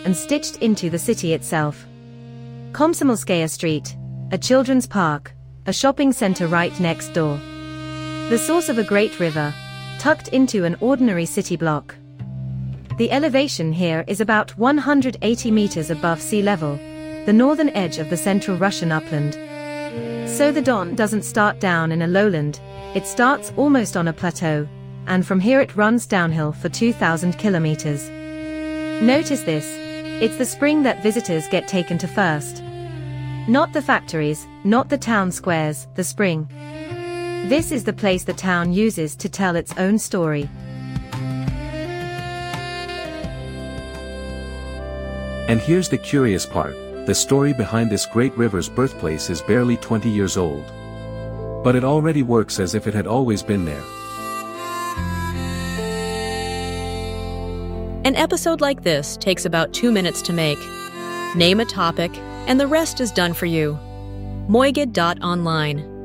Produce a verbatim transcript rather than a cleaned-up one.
and stitched into the city itself. Komsomolskaya Street, a children's park, a shopping center right next door. The source of a great river, tucked into an ordinary city block. The elevation here is about one hundred eighty meters above sea level, the northern edge of the central Russian upland. So the Don doesn't start down in a lowland, it starts almost on a plateau, and from here it runs downhill for two thousand kilometers. Notice this, it's the spring that visitors get taken to first. Not the factories, not the town squares, the spring. This is the place the town uses to tell its own story. And here's the curious part, the story behind this great river's birthplace is barely twenty years old. But it already works as if it had always been there. An episode like this takes about two minutes to make. Name a topic, and the rest is done for you. Moigid dot online